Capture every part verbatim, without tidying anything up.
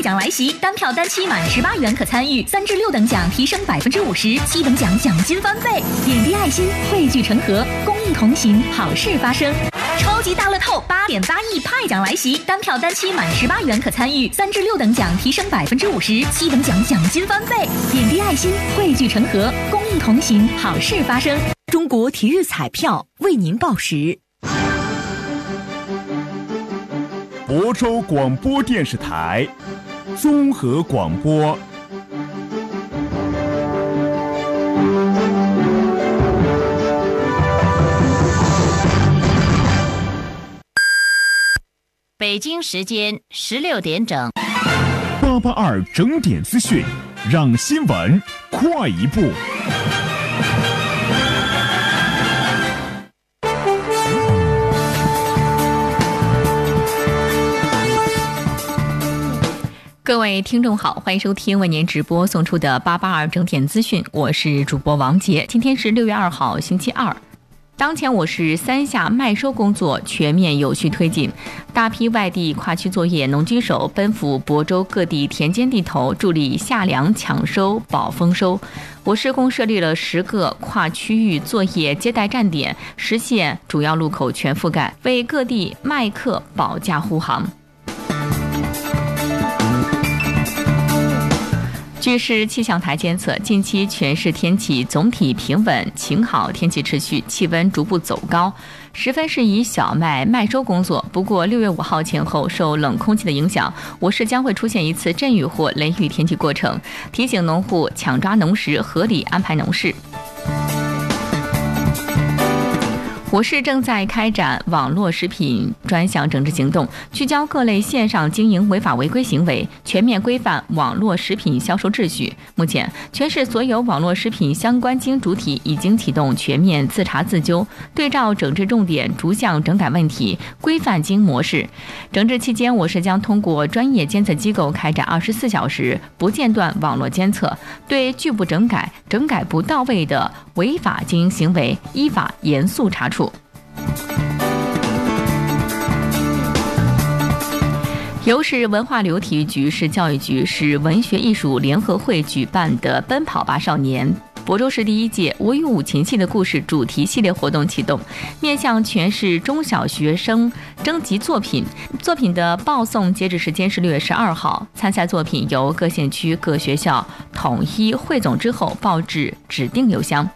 奖来袭，单票单期满十八元可参与，三至六等奖提升百分之五十，七等奖奖金翻倍。点滴爱心，汇聚成河，公益同行，好事发生。超级大乐透八点八亿派奖来袭，单票单期满十八元可参与，三至六等奖提升百分之五十，七等奖奖金翻倍。点滴爱心，汇聚成河，公益同行，好事发生。 中国体育彩票为您报时。 亳州广播电视台综合广播。 北京时间十六点整， 八八二整点资讯，让新闻快一步。 各位听众好，欢迎收听为您直播送出的八八二整点资讯，我是主播王杰。今天是六月二号，星期二。当前我市三下麦收工作全面有序推进，大批外地跨区作业农机手奔赴亳州各地田间地头，助力夏粮抢收保丰收。我市共设立了十个跨区域作业接待站点，实现主要路口全覆盖，为各地麦客保驾护航。据市气象台监测，近期全市天气总体平稳晴好，天气持续，气温逐步走高，十分适宜小麦麦收工作。不过六月五号前后受冷空气的影响，我市将会出现一次阵雨或雷雨天气过程，提醒农户抢抓农时，合理安排农事。我市正在开展网络食品专项整治行动，聚焦各类线上经营违法违规行为，全面规范网络食品销售秩序。目前，全市所有网络食品相关经营主体已经启动全面自查自纠，对照整治重点，逐项整改问题，规范经营模式。整治期间，我市将通过专业监测机构开展二十四小时不间断网络监测，对拒不整改、整改不到位的违法经营行为，依法严肃查处。由市文化旅游体育局、市教育局、市文学艺术联合会举办的奔跑吧少年亳州市第一届我与五禽戏的故事主题系列活动启动，面向全市中小学生征集作品，作品的报送截止时间是六月十二号，参赛作品由各县区各学校统一汇总之后报至指定邮箱。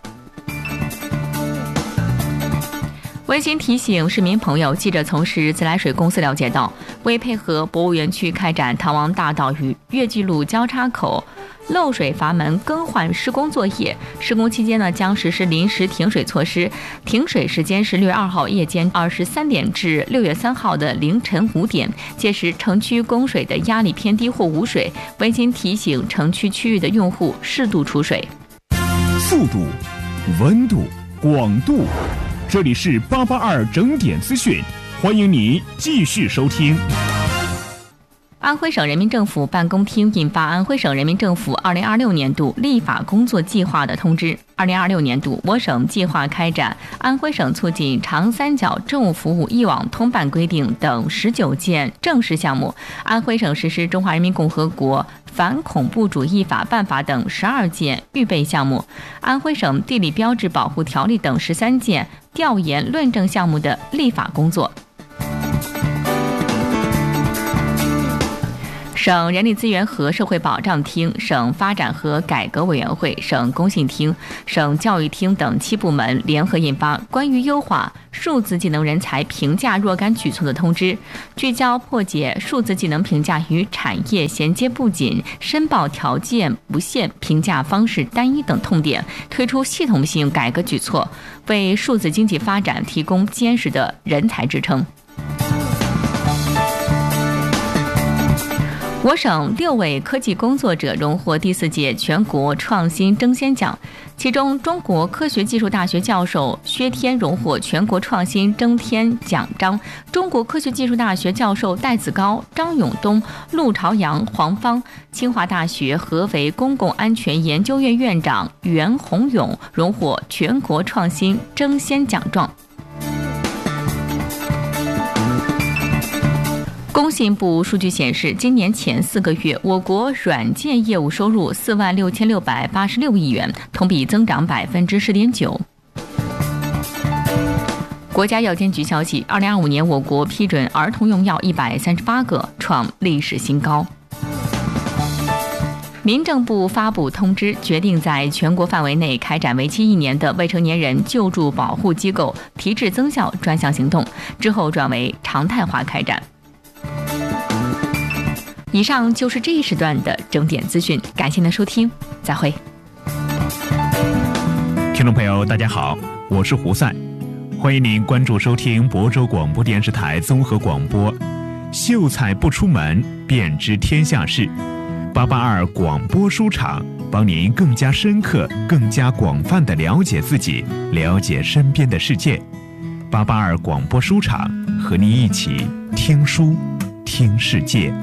温馨提醒市民朋友，记者从市自来水公司了解到，为配合博物园区开展唐王大道与越剧路交叉口漏水阀门更换施工作业，施工期间呢将实施临时停水措施，停水时间是六月二号夜间二十三点至六月三号的凌晨五点，届时城区供水的压力偏低或无水，温馨提醒城区区域的用户适度出水。 速度、温度、广度，这里是八八二整点资讯，欢迎你继续收听。 安徽省人民政府办公厅印发《安徽省人民政府二零二六年度立法工作计划》的通知。二零二六年度，我省计划开展安徽省促进长三角政务服务一网通办规定等十九件正式项目，安徽省实施中华人民共和国反恐怖主义法办法等十二件预备项目，安徽省地理标志保护条例等十三件调研论证项目的立法工作。省人力资源和社会保障厅、省发展和改革委员会、省工信厅、省教育厅等七部门联合印发《关于优化数字技能人才评价若干举措的通知》，聚焦破解数字技能评价与产业衔接不紧、申报条件不限、评价方式单一等痛点，推出系统性改革举措，为数字经济发展提供坚实的人才支撑。我省六位科技工作者荣获第四届全国创新争先奖，其中中国科学技术大学教授薛天荣获全国创新争天奖章，中国科学技术大学教授戴子高、张永东、陆朝阳、黄芳，清华大学合肥公共安全研究院院长袁宏勇荣获全国创新争先奖状。 工信部数据显示，今年前四个月，我国软件业务收入四万六千六百八十六亿元，同比增长百分之十点九。国家药监局消息，二零二五年我国批准儿童用药一百三十八个，创历史新高。民政部发布通知，决定在全国范围内开展为期一年的未成年人救助保护机构提质增效专项行动，之后转为常态化开展。以上就是这一时段的整点资讯，感谢您的收听，再会。 听众朋友，大家好，我是胡赛，欢迎您关注收听亳州广播电视台综合广播。秀才不出门，便知天下事。八八二广播书场，帮您更加深刻、更加广泛地了解自己，了解身边的世界。八八二广播书场，和您一起听书，听世界。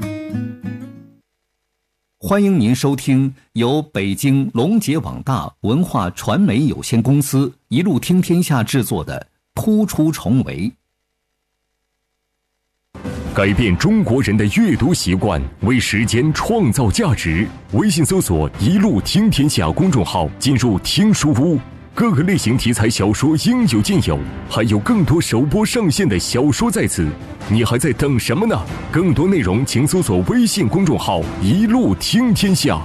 欢迎您收听由北京龙杰网大文化传媒有限公司一路听天下制作的《突出重围》。 改变中国人的阅读习惯，为时间创造价值。微信搜索“一路听天下”公众号，进入听书屋，各个类型题材小说应有尽有，还有更多首播上线的小说在此。你还在等什么呢？更多内容请搜索微信公众号“一路听天下”。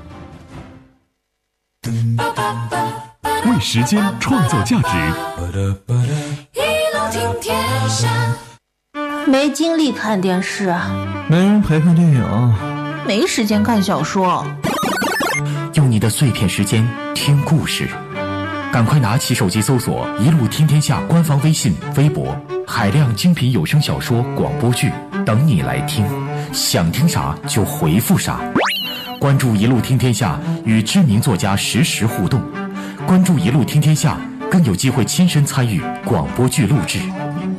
为时间创造价值， 一路听天下。 没精力看电视， 没人陪看电影， 没时间看小说。 用你的碎片时间听故事，赶快拿起手机搜索“一路听天下”官方微信、微博，海量精品有声小说、广播剧等你来听，想听啥就回复啥。关注“一路听天下”，与知名作家实时互动。关注“一路听天下”，更有机会亲身参与广播剧录制。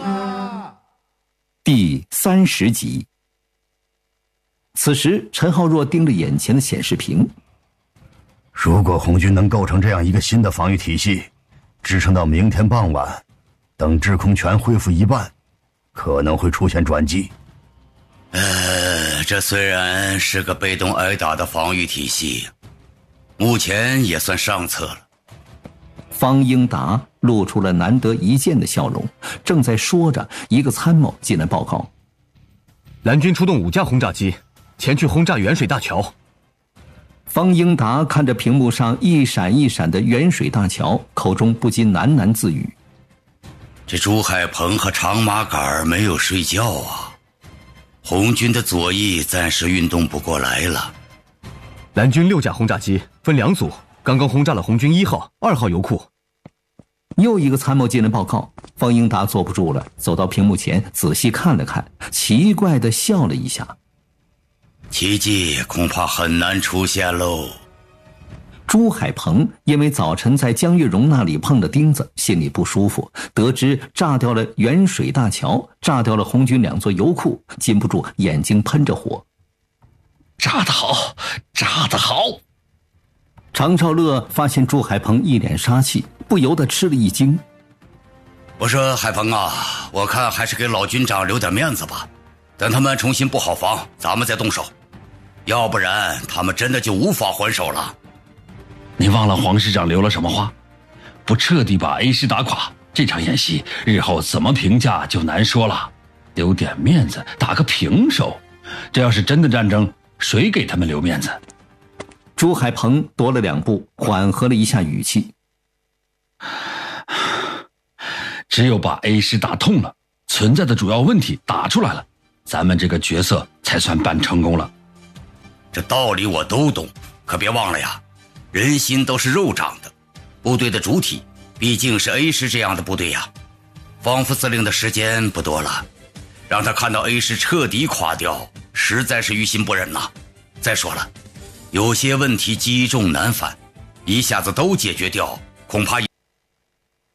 第三十集。此时陈浩若盯着眼前的显示屏。 如果红军能构成这样一个新的防御体系，支撑到明天傍晚，等制空权恢复一半，可能会出现转机。 呃，这虽然是个被动挨打的防御体系，目前也算上策了。 方英达露出了难得一见的笑容，正在说着，一个参谋进来报告： 蓝军出动五架轰炸机，前去轰炸远水大桥。 方英达看着屏幕上一闪一闪的远水大桥，口中不禁喃喃自语： 这朱海鹏和长马杆没有睡觉啊，红军的左翼暂时运动不过来了。 蓝军六架轰炸机分两组，刚刚轰炸了红军一号、二号油库。 又一个参谋进来报告，方英达坐不住了，走到屏幕前仔细看了看，奇怪地笑了一下。 奇迹恐怕很难出现喽。 朱海鹏因为早晨在江月荣那里碰了钉子，心里不舒服，得知炸掉了远水大桥，炸掉了红军两座油库，禁不住眼睛喷着火。 炸得好，炸得好！ 常少乐发现朱海鹏一脸杀气，不由得吃了一惊。 我说海鹏啊，我看还是给老军长留点面子吧，等他们重新布好防，咱们再动手，要不然他们真的就无法还手了。 你忘了黄师长留了什么话？不彻底把 A 师打垮，这场演习日后怎么评价就难说了。留点面子，打个平手，这要是真的战争，谁给他们留面子？ 朱海鹏踱了两步，缓和了一下语气。 只有把 A 师打痛了，存在的主要问题打出来了，咱们这个角色才算办成功了。 这道理我都懂，可别忘了呀，人心都是肉长的，部队的主体毕竟是 A 师这样的部队呀。方副司令的时间不多了，让他看到 A 师彻底垮掉，实在是于心不忍呐。再说了，有些问题积重难返，一下子都解决掉，恐怕也